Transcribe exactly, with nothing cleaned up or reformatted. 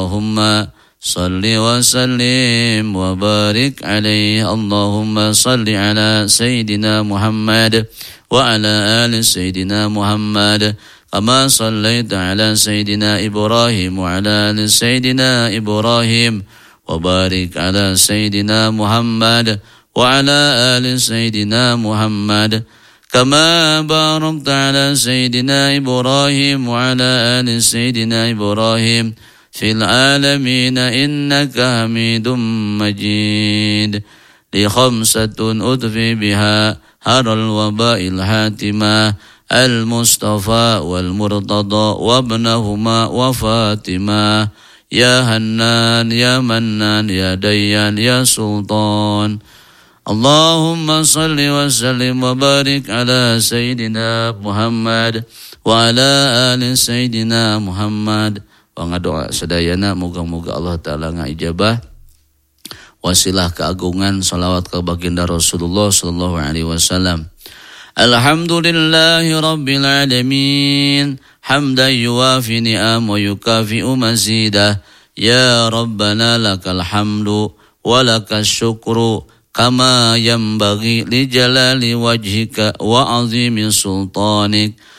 اللهم صل وسلم وبارك عليه اللهم صل على سيدنا محمد وعلى آل سيدنا محمد كما صليت على سيدنا إبراهيم وعلى آل سيدنا إبراهيم وبارك على سيدنا محمد وعلى آل سيدنا محمد كما باركت على سيدنا إبراهيم وعلى آل سيدنا إبراهيم في العالمين إنك حميد مجيد لخمسة أطفي بها هر الوباء الحاتمة المصطفى والمرتضى وابنهما وفاطمة يا هنان يا منان يا ديان يا سلطان اللهم صل وسلم وبارك على سيدنا محمد وعلى آل سيدنا محمد. Pangadoa sadayana moga-moga Allah Ta'ala ngajabah wasilah keagungan salawat ke baginda Rasulullah sallallahu alaihi wasallam. Alhamdulillahi rabbil alamin hamdan yuwafi ni'am wa yukafi'u mazidah ya rabbana lakal hamdu wa lakas syukru kama yanbaghi li jalali wajhika wa azimi sultanik